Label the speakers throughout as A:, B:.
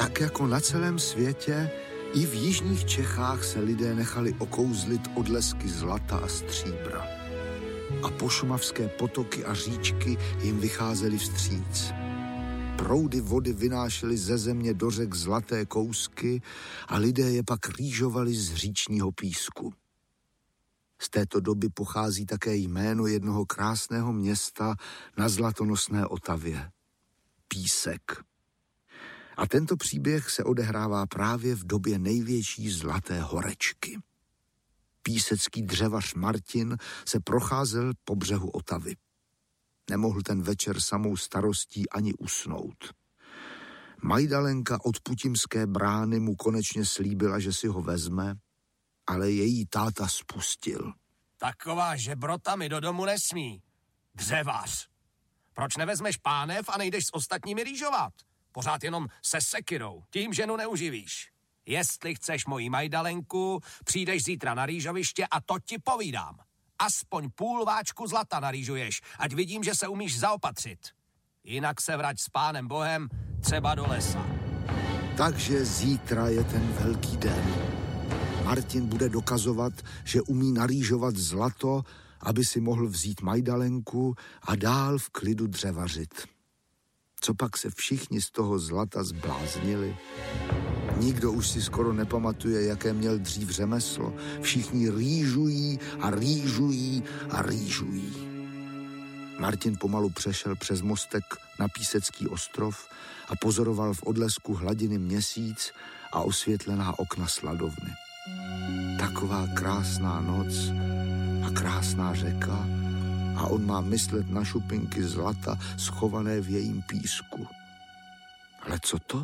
A: Tak jako na celém světě, i v jižních Čechách se lidé nechali okouzlit odlesky zlata a stříbra. A pošumavské potoky a říčky jim vycházely vstříc. Proudy vody vynášely ze země do řek zlaté kousky a lidé je pak rýžovali z říčního písku. Z této doby pochází také jméno jednoho krásného města na Zlatonosné Otavě. Písek. A tento příběh se odehrává právě v době největší zlaté horečky. Písecký dřevař Martin se procházel po břehu Otavy. Nemohl ten večer samou starostí ani usnout. Majdalenka od Putimské brány mu konečně slíbila, že si ho vezme, ale její táta spustil.
B: Taková žebrota mi do domu nesmí. Dřevař. Proč nevezmeš pánev a nejdeš s ostatními rýžovat? Pořád jenom se sekyrou, tím ženu neuživíš. Jestli chceš moji Majdalenku, přijdeš zítra na rýžoviště a to ti povídám. Aspoň půl váčku zlata narýžuješ, ať vidím, že se umíš zaopatřit. Jinak se vrať s pánem Bohem třeba do lesa.
A: Takže zítra je ten velký den. Martin bude dokazovat, že umí narýžovat zlato, aby si mohl vzít Majdalenku a dál v klidu dřevařit. Co pak se všichni z toho zlata zbláznili? Nikdo už si skoro nepamatuje, jaké měl dřív řemeslo. Všichni rýžují a rýžují a rýžují. Martin pomalu přešel přes mostek na Písecký ostrov a pozoroval v odlesku hladiny měsíc a osvětlená okna sladovny. Taková krásná noc a krásná řeka a on má myslet na šupinky zlata schované v jejím písku. Ale co to?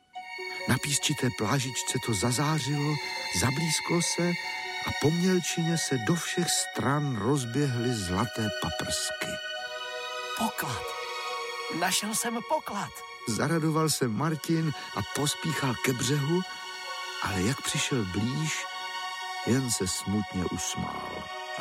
A: Na písčité plážičce to zazářilo, zablízklo se a po mělčině se do všech stran rozběhly zlaté paprsky.
B: Poklad. Našel jsem poklad.
A: Zaradoval se Martin a pospíchal ke břehu, ale jak přišel blíž, jen se smutně usmál.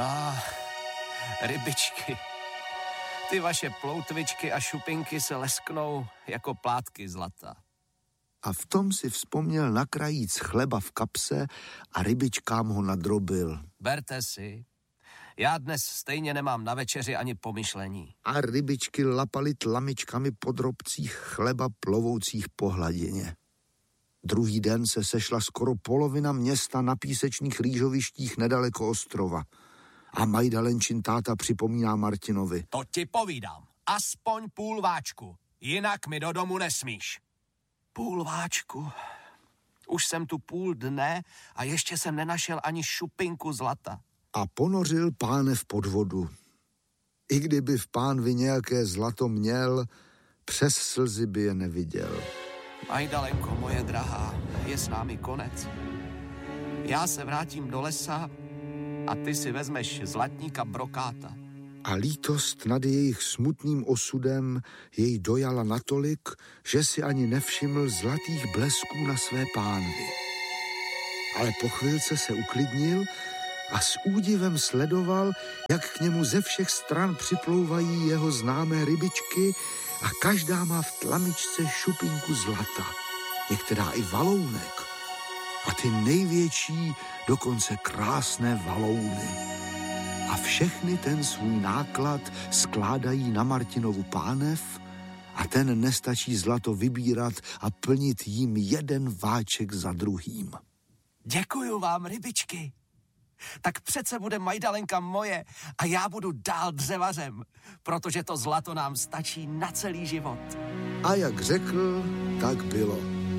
B: Rybičky. Ty vaše ploutvičky a šupinky se lesknou jako plátky zlata.
A: A v tom si vzpomněl na krajíc chleba v kapse a rybičkám ho nadrobil.
B: Berte si. Já dnes stejně nemám na večeři ani pomyšlení.
A: A rybičky lapaly tlamičkami po drobcích chleba plovoucích po hladině. Druhý den se sešla skoro polovina města na písečných rýžovištích nedaleko ostrova. A Majdalenčin táta připomíná Martinovi.
B: To ti povídám. Aspoň půl váčku. Jinak mi do domu nesmíš. Půl váčku. Už jsem tu půl dne a ještě jsem nenašel ani šupinku zlata.
A: A ponořil pánev pod vodu. I kdyby v pánvi nějaké zlato měl, přes slzy by je neviděl.
B: Majdalenko, moje drahá, je s námi konec. Já se vrátím do lesa a ty si vezmeš zlatníka Brokáta.
A: A lítost nad jejich smutným osudem jej dojala natolik, že si ani nevšiml zlatých blesků na své pánvi. Ale po chvilce se uklidnil a s údivem sledoval, jak k němu ze všech stran připlouvají jeho známé rybičky a každá má v tlamičce šupinku zlata, některá i valounek. A ty největší dokonce krásné valouny. A všechny ten svůj náklad skládají na Martinovu pánev a ten nestačí zlato vybírat a plnit jím jeden váček za druhým.
B: Děkuju vám, rybičky. Tak přece bude Majdalenka moje a já budu dál dřevařem, protože to zlato nám stačí na celý život.
A: A jak řekl, tak bylo.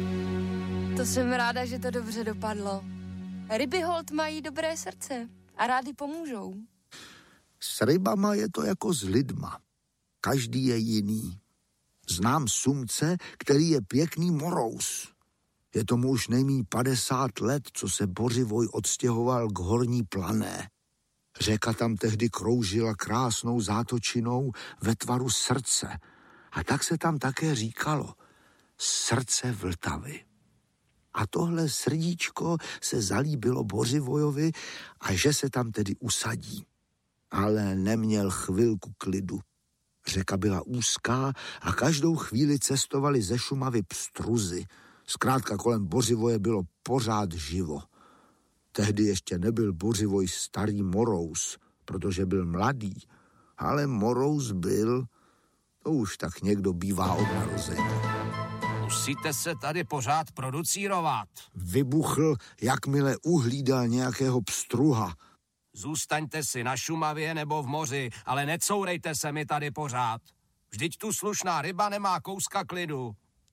C: To jsem ráda, že to dobře dopadlo. Ryby holt mají dobré srdce a rády pomůžou.
A: S rybama je to jako s lidma. Každý je jiný. Znám sumce, který je pěkný morous. Je tomu už nejmíň 50 let, co se Bořivoj odstěhoval k Horní Plané. Řeka tam tehdy kroužila krásnou zátočinou ve tvaru srdce. A tak se tam také říkalo srdce Vltavy. A tohle srdíčko se zalíbilo Bořivojovi a že se tam tedy usadí. Ale neměl chvilku klidu. Řeka byla úzká a každou chvíli cestovali ze Šumavy pstruzy, Zkrátka kolem Bořivoje bylo pořád živo. Tehdy ještě nebyl Bořivoj starý morous, protože byl mladý, ale morous byl, to už tak někdo bývá od narození.
B: Musíte se tady pořád producírovat.
A: Vybuchl, jakmile uhlídal nějakého pstruha.
B: Zůstaňte si na Šumavě nebo v moři, ale necourejte se mi tady pořád. Vždyť tu slušná ryba nemá kouska klidu.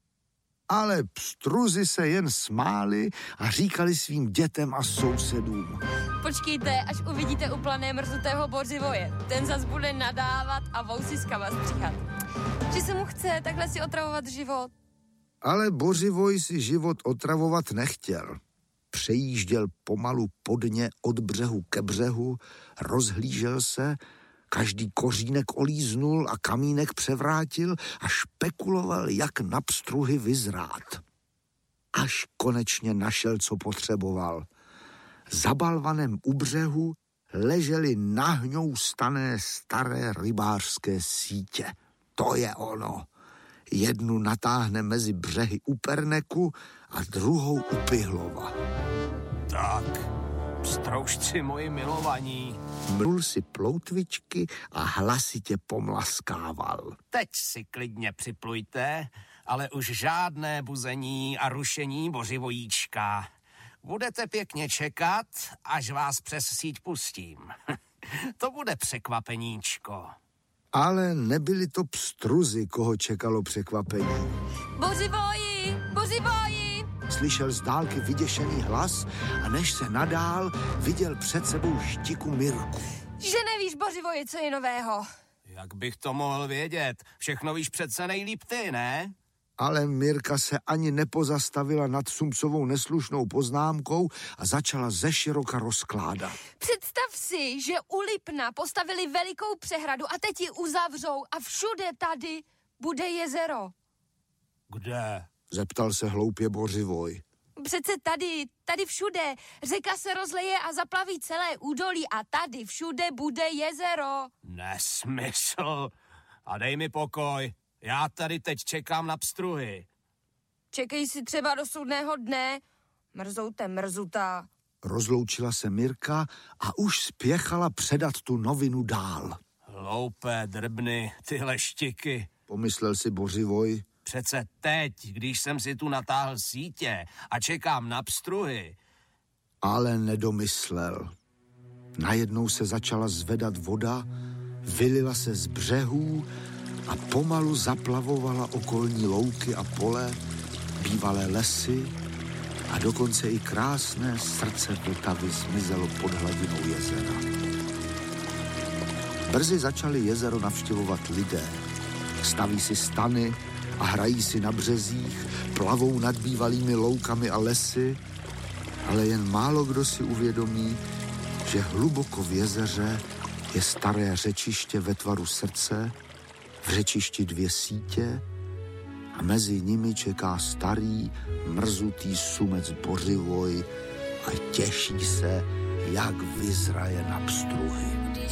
A: Ale pstruzi se jen smáli a říkali svým dětem a sousedům.
C: Počkejte, až uvidíte uplané mrzutého Bořivoje. Ten zas bude nadávat a vousiskama stříhat. Že se mu chce takhle si otravovat život.
A: Ale Bořivoj si život otravovat nechtěl. Přejížděl pomalu podně od břehu ke břehu, rozhlížel se, každý kořínek olíznul a kamínek převrátil a špekuloval, jak na pstruhy vyzrát. Až konečně našel, co potřeboval. Za balvanem u břehu ležely nahňoustané staré rybářské sítě. To je ono. Jednu natáhne mezi břehy u Perneku a druhou u Pihlova.
B: Tak, pstroužci moji milovaní.
A: Mrul si ploutvičky a hlasitě pomlaskával.
B: Teď si klidně připlujte, ale už žádné buzení a rušení Bořivojíčka. Budete pěkně čekat, až vás přes síť pustím. To bude překvapeníčko.
A: Ale nebyli to pstruzi, koho čekalo překvapení.
C: Bořivoji! Bořivoji!
A: Slyšel z dálky vyděšený hlas a než se nadál, viděl před sebou Štiku Mirku.
C: Že nevíš, Bořivoji, co je nového.
B: Jak bych to mohl vědět? Všechno víš přece nejlíp ty, ne?
A: Ale Mirka se ani nepozastavila nad Sumcovou neslušnou poznámkou a začala zeširoka rozkládat.
C: Představ si, že u Lipna postavili velikou přehradu a teď ji uzavřou a všude tady bude jezero.
B: Kde?
A: Zeptal se hloupě Bořivoj.
C: Přece tady všude. Řeka se rozleje a zaplaví celé údolí a tady všude bude jezero.
B: Nesmysl. A dej mi pokoj. Já tady teď čekám na pstruhy.
C: Čekej si třeba do soudného dne. Mrzoute mrzutá.
A: Rozloučila se Mirka a už spěchala předat tu novinu dál.
B: Hloupé drbny, tyhle štiky.
A: Pomyslel si Bořivoj.
B: Přece teď, když jsem si tu natáhl sítě a čekám na pstruhy.
A: Ale nedomyslel. Najednou se začala zvedat voda, vylila se z břehů a pomalu zaplavovala okolní louky a pole, bývalé lesy a dokonce i krásné srdce Vltavy zmizelo pod hladinou jezera. Brzy začali jezero navštěvovat lidé. Staví si stany a hrají si na březích, plavou nad bývalými loukami a lesy, ale jen málo kdo si uvědomí, že hluboko v jezeře je staré řečiště ve tvaru srdce, v řečišti 2 sítě a mezi nimi čeká starý, mrzutý sumec Bořivoj a těší se, jak vyzraje na pstruhy.